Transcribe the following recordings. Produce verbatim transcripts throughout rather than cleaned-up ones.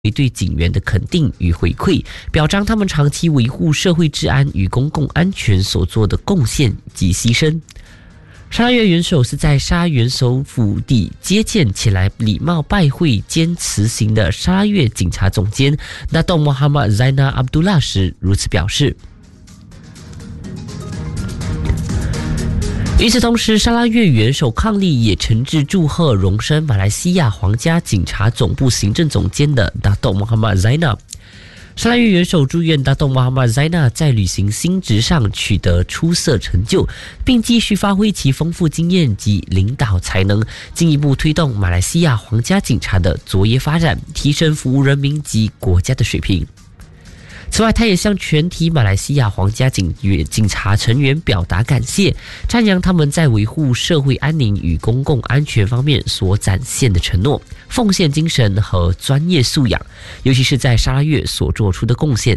对警员的肯定与回馈，表彰他们长期维护社会治安与公共安全所做的贡献及牺牲。沙拉越元首是在沙拉元首府邸接见前来礼貌拜会兼辞行的沙拉越警察总监 Datuk Muhammad Zainal Abdullah 时如此表示。与此同时，沙拉越元首伉俪也诚挚祝贺荣升马来西亚皇家警察总部行政总监的 Datuk Muhammad Zainal。沙拉越元首祝愿 Datuk Muhammad Zainal 在履行新职上取得出色成就，并继续发挥其丰富经验及领导才能，进一步推动马来西亚皇家警察的卓越发展，提升服务人民及国家的水平。此外，他也向全体马来西亚皇家警警察成员表达感谢，赞扬他们在维护社会安宁与公共安全方面所展现的承诺、奉献精神和专业素养，尤其是在沙拉越所做出的贡献。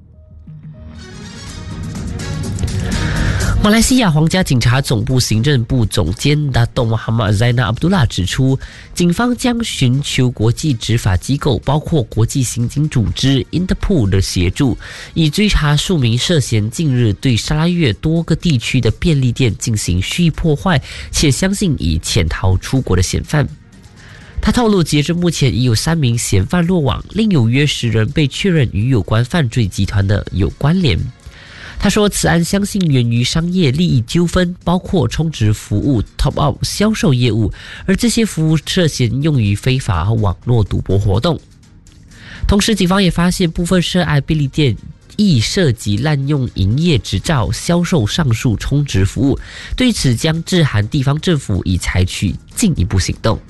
马来西亚皇家警察总部行政部总监 Datuk Muhammad Zainal Abdullah 指出，警方将寻求国际执法机构，包括国际刑警组织 Interpol 的协助，以追查数名涉嫌近日对沙拉越多个地区的便利店进行蓄意破坏，且相信已潜逃出国的嫌犯。他透露，截至目前已有三名嫌犯落网，另有约十人被确认与有关犯罪集团的有关联。他说，此案相信源于商业利益纠纷，包括充值服务 Top Up 销售业务，而这些服务涉嫌用于非法和网络赌博活动。同时，警方也发现部分涉案便利店亦涉及滥用营业执照销售上述充值服务，对此将致函地方政府以采取进一步行动。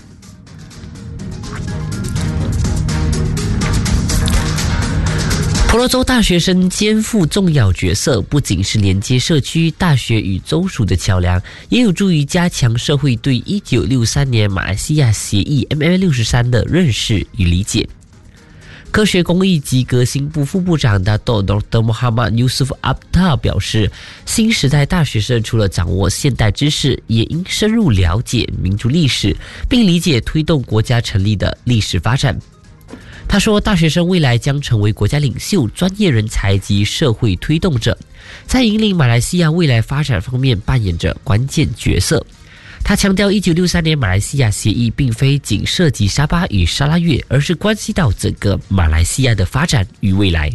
婆罗洲大学生肩负重要角色，不仅是连接社区、大学与州属的桥梁，也有助于加强社会对一九六三年马来西亚协议 M M 六十三 的认识与理解。科学工艺及革新部副部长 Datuk Doktor Muhammad Yusuf Abtar 表示，新时代大学生除了掌握现代知识，也应深入了解民族历史，并理解推动国家成立的历史发展。他说，大学生未来将成为国家领袖、专业人才及社会推动者，在引领马来西亚未来发展方面扮演着关键角色。他强调，一九六三年马来西亚协议并非仅涉及沙巴与沙拉越，而是关系到整个马来西亚的发展与未来。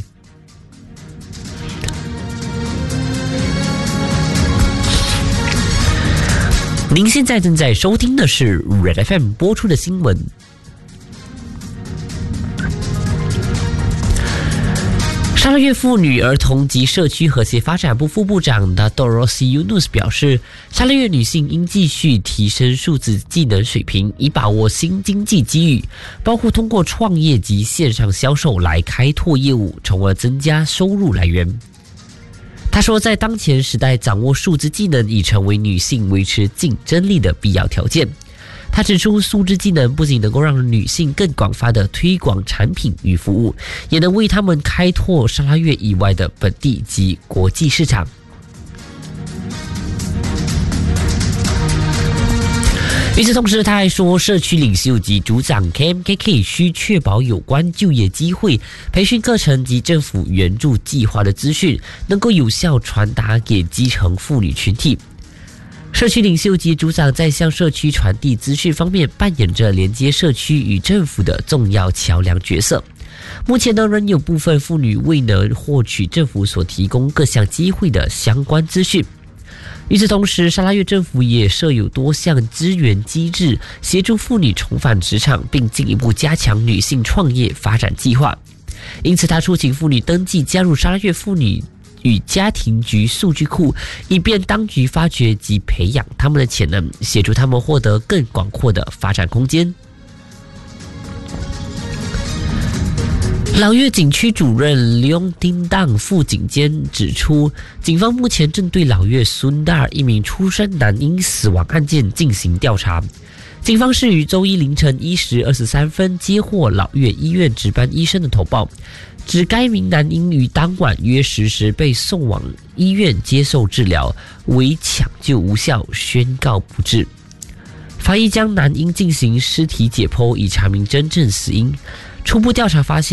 您现在正在收听的是 Red F M 播出的新闻。沙拉越妇女、儿童及社区和谐发展部副部长 Datuk Rosi Yunus 表示，沙拉越女性应继续提升数字技能水平，以把握新经济机遇，包括通过创业及线上销售来开拓业务，从而增加收入来源。他说，在当前时代，掌握数字技能已成为女性维持竞争力的必要条件。他指出，数字技能不仅能够让女性更广泛的推广产品与服务，也能为他们开拓沙拉越以外的本地及国际市场。与此同时，他还说，社区领袖及组长 K M K K 需确保有关就业机会、培训课程及政府援助计划的资讯能够有效传达给基层妇女群体。社区领袖及组长在向社区传递资讯方面扮演着连接社区与政府的重要桥梁角色。目前呢，仍有部分妇女未能获取政府所提供各项机会的相关资讯。与此同时，沙拉越政府也设有多项资源机制，协助妇女重返职场，并进一步加强女性创业发展计划。因此，他促请妇女登记加入沙拉越妇女与家庭局数据库，以便当局发掘及培养他们的潜能，协助他们获得更广阔的发展空间。老越景区主任梁丁当副警监指出，警方目前正对老越孙大一名出生男婴死亡案件进行调查。警方是于周一凌晨一时二十三分接获老越医院值班医生的投报，指该名男婴于当晚约十时被送往医院接受治疗，为抢救无效，宣告不治。法医将男婴进行尸体解剖，以查明真正死因。 初步调查发现